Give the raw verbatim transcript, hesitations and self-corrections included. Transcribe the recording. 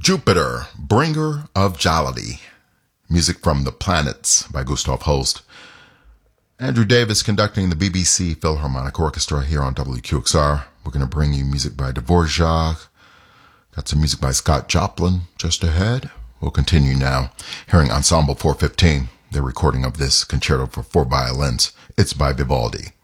Jupiter, Bringer of Jollity. Music from The Planets by Gustav Holst. Andrew Davis conducting the B B C Philharmonic Orchestra here on W Q X R. We're going to bring you music by Dvorak. Got some music by Scott Joplin just ahead. We'll continue now, hearing Ensemble four fifteen, their recording of this concerto for four violins. It's by Vivaldi.